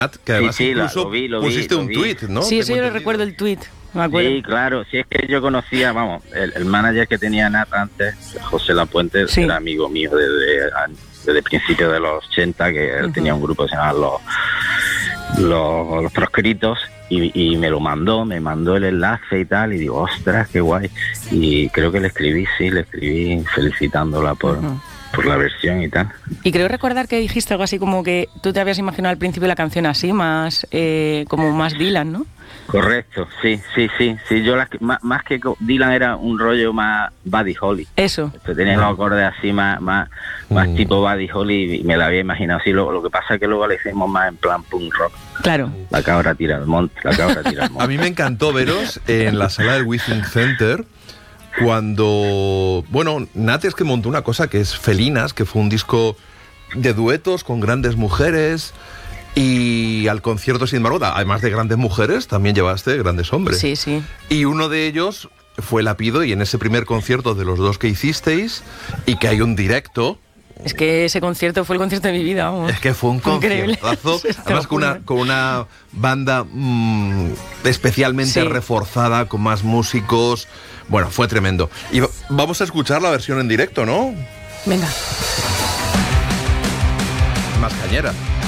Que además sí, incluso lo vi, pusiste un vi. tuit, ¿no? Sí, eso yo Tengo lo entendido. recuerdo el tuit, me acuerdo. Sí, claro, sí, es que yo conocía, vamos, el manager que tenía Nat antes, José Lapuente, Sí. era amigo mío desde principios de los 80, que él tenía un grupo que se llamaba Los Proscritos, y me mandó el enlace y tal, y digo, ostras, qué guay. Y creo que le escribí felicitándola por la versión y tal. Y creo recordar que dijiste algo así como que tú te habías imaginado al principio la canción así, más como más Dylan, ¿no? Correcto, sí, yo más que Dylan era un rollo más Buddy Holly. Eso. Tenía los acordes así más tipo Buddy Holly, y me la había imaginado así. Lo que pasa es que luego le hicimos más en plan punk rock. Claro. La cabra tira al monte. A mí me encantó veros en la sala del Withing Center cuando, bueno, Nat es que montó una cosa que es Felinas, que fue un disco de duetos con grandes mujeres, y al concierto, sin embargo, además de grandes mujeres, también llevaste grandes hombres. Sí, sí. Y uno de ellos fue Lapido, y en ese primer concierto de los dos que hicisteis, y que hay un directo. Es que ese concierto fue el concierto de mi vida, vamos. Es que fue un Increíble. conciertazo, además con una banda especialmente reforzada, con más músicos. Bueno, fue tremendo. Y vamos a escuchar la versión en directo, ¿no? Venga. Más cañera.